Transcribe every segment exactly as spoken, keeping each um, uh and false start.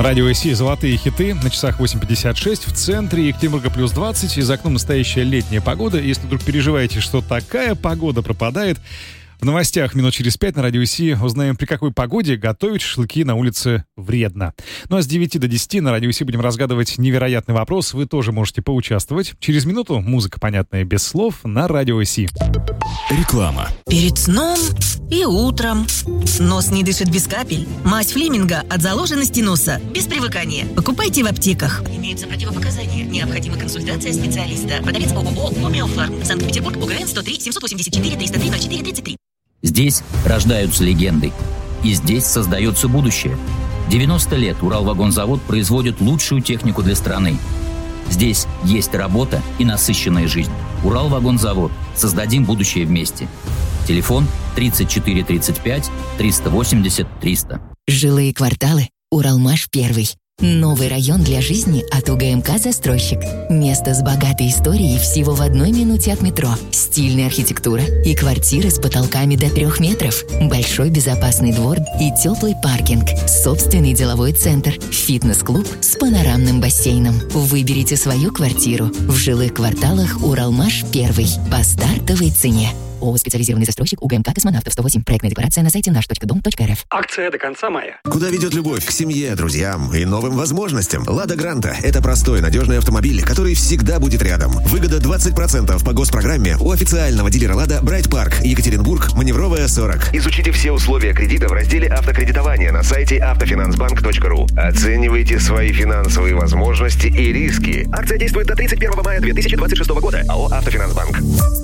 Радио СИ «Золотые хиты». На часах восемь пятьдесят шесть. В центре Екатеринбурга плюс двадцать. И за окном настоящая летняя погода. Если вдруг переживаете, что такая погода пропадает, в новостях минут через пять на Радио СИ узнаем, при какой погоде готовить шашлыки на улице вредно. Ну а с девяти до десяти на Радио СИ будем разгадывать невероятный вопрос. Вы тоже можете поучаствовать. Через минуту музыка, понятная без слов, на Радио СИ. Реклама. Перед сном и утром. Нос не дышит без капель. Мазь Флеминга от заложенности носа. Без привыкания. Покупайте в аптеках. Имеются противопоказания. Необходима консультация специалиста. Продавец ООО «Гомеофарм». Санкт-Петербург, УГРН сто три семьсот восемьдесят четыре триста три ноль четыре тридцать три. Здесь рождаются легенды. И здесь создается будущее. девяносто лет Уралвагонзавод производит лучшую технику для страны. Здесь есть работа и насыщенная жизнь. Уралвагонзавод. Создадим будущее вместе. Телефон тридцать четыре тридцать пять триста восемьдесят триста. Жилые кварталы. Уралмаш первый. Новый район для жизни от УГМК «Застройщик». Место с богатой историей всего в одной минуте от метро. Стильная архитектура и квартиры с потолками до трех метров. Большой безопасный двор и теплый паркинг. Собственный деловой центр. Фитнес-клуб с панорамным бассейном. Выберите свою квартиру в жилых кварталах Уралмаш первый по стартовой цене. ООО «Специализированный застройщик», УГМК «Космонавтов», сто восемь. Проектная декларация на сайте наш точка дом точка эр эф. Акция до конца мая. Куда ведет любовь? К семье, друзьям и новым возможностям. «Лада Гранта» — это простой, надежный автомобиль, который всегда будет рядом. Выгода двадцать процентов по госпрограмме у официального дилера «Лада» Брайт Парк, Екатеринбург, Маневровая, сорок. Изучите все условия кредита в разделе «Автокредитование» на сайте автофинансбанк точка ру. Оценивайте свои финансовые возможности и риски. Акция действует до тридцать первого мая две тысячи двадцать шестого года. АО «Автофинансбанк».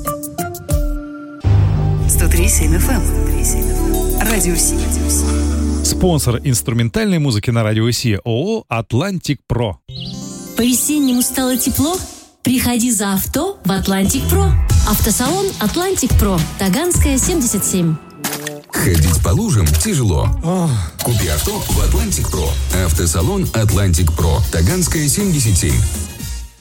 сто три семь эф эм. Радио СИ. Спонсор инструментальной музыки на Радио СИ ООО «Атлантик Про». По-весеннему стало тепло? Приходи за авто в «Атлантик Про». Автосалон «Атлантик Про». Таганская, семьдесят семь. Ходить по лужам тяжело. Купи авто в «Атлантик Про». Автосалон «Атлантик Про». Таганская, семьдесят семь.